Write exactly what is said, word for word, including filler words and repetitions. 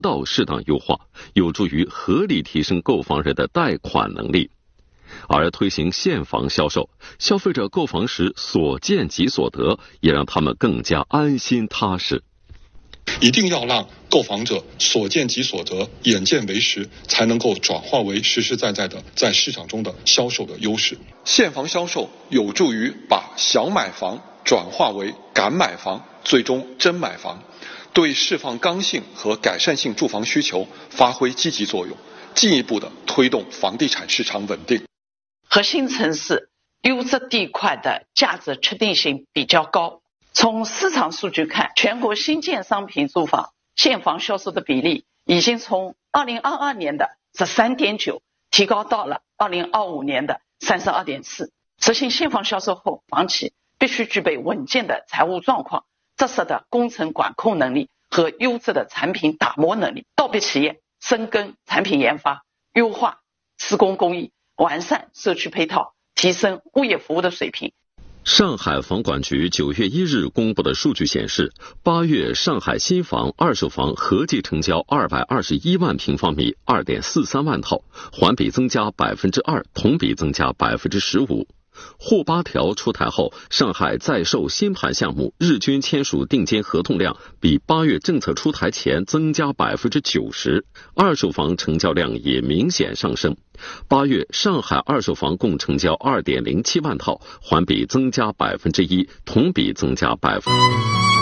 到适当优化，有助于合理提升购房人的贷款能力。而推行现房销售，消费者购房时所见即所得，也让他们更加安心踏实。 一定要让购房者所见即所得，眼见为实，才能够转化为实实在在的在市场中的销售的优势。现房销售有助于把想买房转化为敢买房，最终真买房，对释放刚性和改善性住房需求发挥积极作用，进一步的推动房地产市场稳定。 核心城市优质地块的价值确定性比较高。从市场数据看，全国新建商品住房现房销售的比例已经从二零二二年的 十三点九 提高到了二零二五年的 三十二点四。 实行现房销售后，房企必须具备稳健的财务状况、扎实的工程管控能力和优质的产品打磨能力，告别企业深耕产品研发，优化施工工艺，完善社区配套，提升物业服务的水平。 上海房管局九月一日公布的数据显示，八月上海新房、二手房合计成交二百二十一万平方米， 二点四三万套，环比增加 百分之二， 同比增加 百分之十五。沪八条出台后，上海在售新盘项目日均签署定金合同量比八月政策出台前增加 百分之九十， 二手房成交量也明显上升。八月上海二手房共成交 二点零七万套，环比增加 百分之一， 同比增加百分之